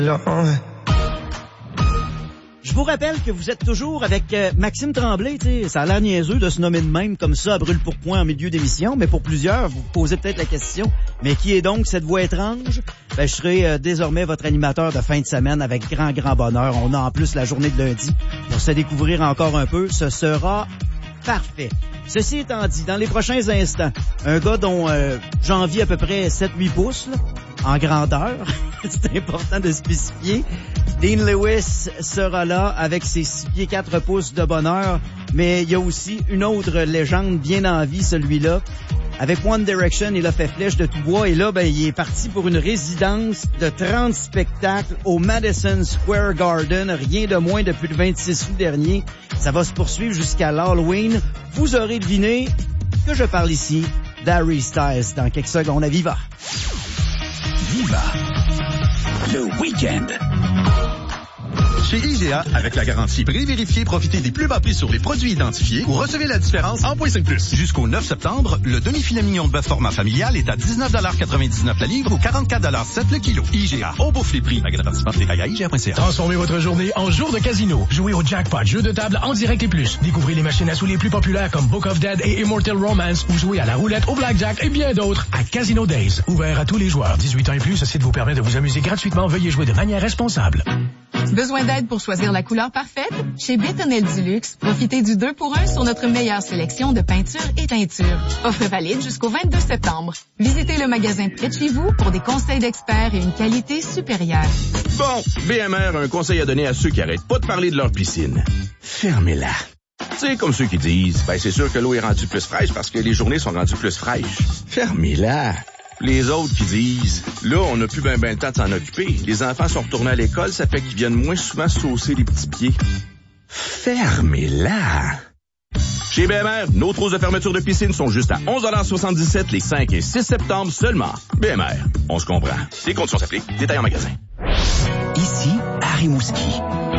Je vous rappelle que vous êtes toujours avec Maxime Tremblay. T'sais, ça a l'air niaiseux de se nommer de même comme ça à brûle-pourpoint en milieu d'émission, mais pour plusieurs, vous posez peut-être la question, mais qui est donc cette voix étrange? Je serai désormais votre animateur de fin de semaine avec grand bonheur. On a en plus la journée de lundi pour se découvrir encore un peu. Ce sera parfait. Ceci étant dit, dans les prochains instants, un gars dont j'envie à peu près 7-8 pouces là, en grandeur, c'est important de spécifier. Dean Lewis sera là avec ses 6 pieds 4 pouces de bonheur, mais il y a aussi une autre légende bien en vie, celui-là. Avec One Direction, il a fait flèche de tout bois et là, il est parti pour une résidence de 30 spectacles au Madison Square Garden, rien de moins depuis le 26 août dernier. Ça va se poursuivre jusqu'à l'Halloween. Vous aurez deviné que je parle ici d'Harry Styles dans quelques secondes à Viva. Viva, le week-end. Chez IGA, avec la garantie pré-vérifiée, profitez des plus bas prix sur les produits identifiés ou recevez la différence en .5+. Jusqu'au 9 septembre, le demi-filet mignon de bœuf format familial est à 19,99$ la livre ou 44,7$ le kilo. IGA, on bouffe les prix. Magasin participant, détail à IGA.ca. Transformez votre journée en jour de casino. Jouez au jackpot, jeu de table en direct et plus. Découvrez les machines à sous les plus populaires comme Book of Dead et Immortal Romance ou jouez à la roulette, au blackjack et bien d'autres à Casino Days. Ouvert à tous les joueurs. 18 ans et plus, ce site vous permet de vous amuser gratuitement. Veuillez jouer de manière responsable. Besoin d'aide pour choisir la couleur parfaite? Chez Bétonnel Duluxe, profitez du 2 pour 1 sur notre meilleure sélection de peintures et teintures. Offre valide jusqu'au 22 septembre. Visitez le magasin près de chez vous pour des conseils d'experts et une qualité supérieure. Bon, BMR a un conseil à donner à ceux qui arrêtent pas de parler de leur piscine. Fermez-la. C'est comme ceux qui disent, c'est sûr que l'eau est rendue plus fraîche parce que les journées sont rendues plus fraîches. Fermez-la. Les autres qui disent, là, on n'a plus ben le temps de s'en occuper. Les enfants sont retournés à l'école, ça fait qu'ils viennent moins souvent saucer les petits pieds. Fermez-la! Chez BMR, nos trousses de fermeture de piscine sont juste à 11,77$ les 5 et 6 septembre seulement. BMR, on se comprend. Les conditions s'appliquent. Détail en magasin. Ici, Harry Mouski.